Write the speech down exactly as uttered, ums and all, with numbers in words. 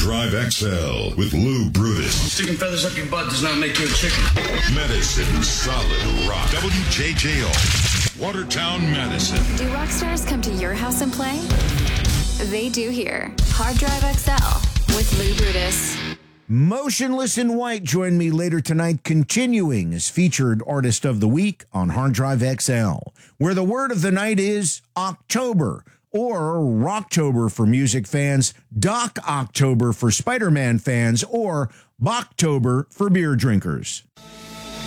Drive X L with Lou Brutus. Sticking feathers up your butt does not make you a chicken. Medicine Solid Rock. W J J O. Watertown, Madison. Do rock stars come to your house and play? They do here. Hard Drive X L with Lou Brutus. Motionless in White join me later tonight, continuing as featured artist of the week on Hard Drive X L, where the word of the night is October, or Rocktober for music fans, Doc October for Spider-Man fans, or Boktober for beer drinkers.